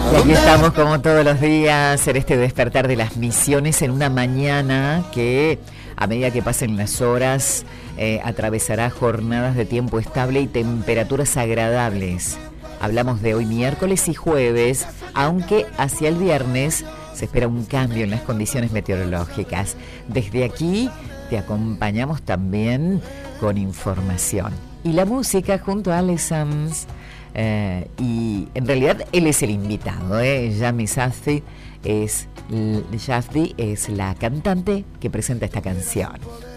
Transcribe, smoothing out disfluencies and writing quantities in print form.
Y aquí estamos como todos los días en este despertar de las misiones, en una mañana que a medida que pasen las horas atravesará jornadas de tiempo estable y temperaturas agradables. Hablamos de hoy miércoles y jueves, aunque hacia el viernes se espera un cambio en las condiciones meteorológicas. Desde aquí te acompañamos también con información. Y la música junto a Alex Sams. Y en realidad él es el invitado, Yami Safdie es la cantante que presenta esta canción.